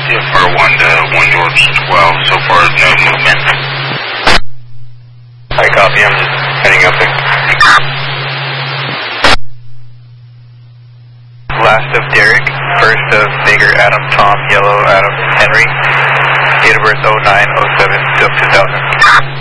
CFR 1 to 1 George 12. So far, no movement. I copy. I'm heading up there. Last of Derek, first of Baker, Adam, Tom, Yellow, Adam, Henry. Date of birth 09/07 till 2000.